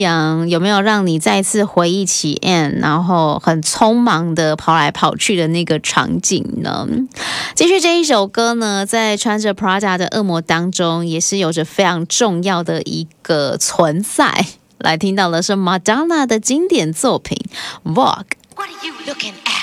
有没有让你再次回忆起 Anne 然后很匆忙的跑来跑去的那个场景呢？继续这一首歌呢，在穿着 Prada 的恶魔当中也是有着非常重要的一个存在。来听到的是 Madonna 的经典作品 Vogue。 What are you looking at?